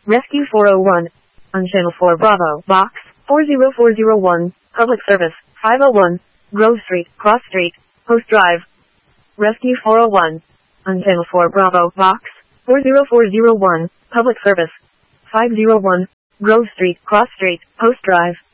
Rescue 401. On Channel 4 Bravo, Box 40401, Public Service 501, Grove Street, Cross Street, Post Drive. Rescue 401. On Channel 4 Bravo, Box 40401, Public Service 501, Grove Street, Cross Street, Post Drive.